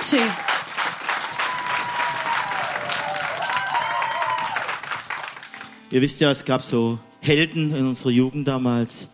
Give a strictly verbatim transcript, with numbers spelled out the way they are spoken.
Dankeschön. Ihr wisst ja, es gab so Helden in unserer Jugend damals.